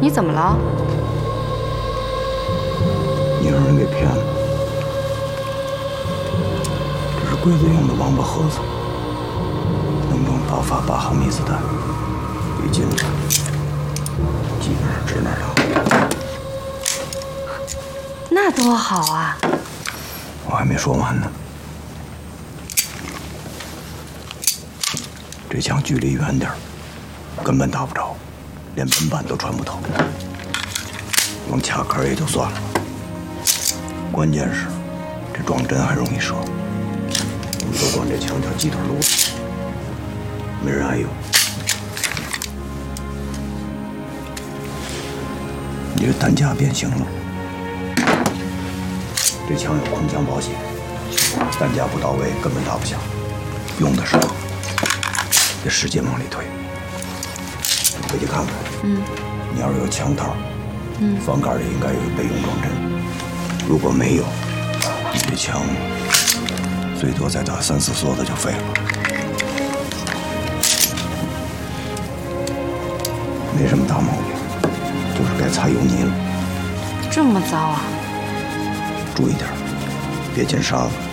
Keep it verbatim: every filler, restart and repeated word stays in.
你怎么了？ 你让人给骗了。这是鬼子用的王八盒子，能装八发八毫米子弹，对近的基本上指哪儿了。 那多好啊！ 我还没说完呢。这枪距离远点儿，根本打不着，连本板都穿不透。用卡壳也就算了，关键是这装针还容易折。我们都管这枪叫鸡腿撸，没人爱用。你这弹夹变形了，这枪有空枪保险，弹夹不到位根本打不响。用的时候得使劲往里推。你回去看看， 嗯， 你要是有枪套， 嗯， 房盖里应该有备用装针。如果没有，你这枪最多再打三四梭子就废了。没什么大毛病，就是该擦油泥了。 这么糟啊！ 注意点，别进沙子。